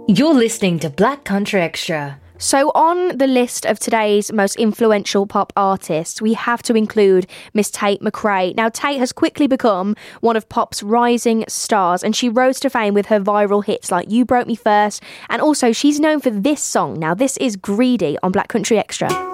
You're listening to Black Country Extra. So on the list of today's most influential pop artists, we have to include Miss Tate McRae. Now, Tate has quickly become one of pop's rising stars, and she rose to fame with her viral hits like You Broke Me First, and also she's known for this song. Now, this is Greedy on Black Country Extra.